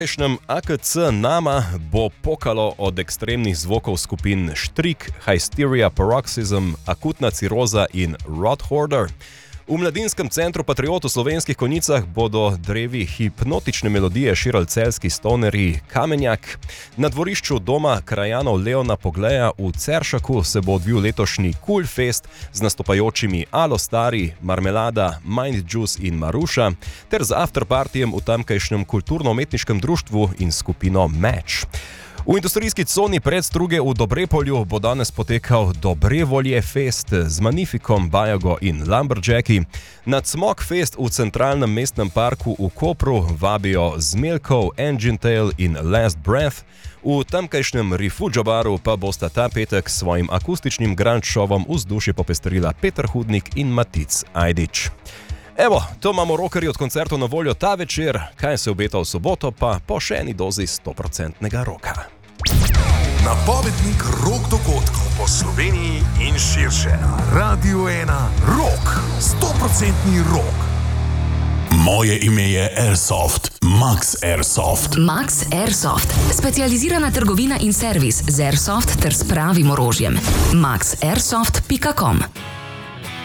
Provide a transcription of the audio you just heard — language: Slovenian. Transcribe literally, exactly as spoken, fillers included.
V A K C Nama bo pokalo od ekstremnih zvokov skupin Štrik, Hysteria Paroxysm, Akutna ciroza in Rot Hoarder. V Mladinskem centru Patriot v Slovenskih Konjicah bodo drevi hipnotične melodije širili celjski stonerji Kamenjak. Na dvorišču doma krajanov Leona Pogleja v Ceršaku se bo odvil letošnji Cool Fest z nastopajočimi Alo Stari, Marmelada, Mind Juice in Maruša ter z afterpartijem v tamkajšnjem kulturno-umetniškem društvu in skupino Match. V industrijski coni Predstruge v Dobrepolju bo danes potekal Dobrevolje Fest z Magnifikom, Bajago in Lumberjacki. Na Cmok Fest v centralnem mestnem parku v Kopru vabijo Zmelkov, Engine Tail in Last Breath. V tamkajšnjem Rifuđo baru pa bosta ta petek s svojim akustičnim grunge šovom vzdušje popestrila Peter Hudnik in Matic Ajdič. Evo, to imamo rockerji od koncertov na voljo ta večer, kaj se obeta v soboto, pa po še eni dozi sto procentnega roka. Napovednik rock dogodkov po Sloveniji in širše. Radio ena Rock, sto procentni rock. Moje ime je Airsoft, Max Airsoft. Max Airsoft, specializirana trgovina in servis z Airsoft ter s pravim orožjem. max airsoft pika com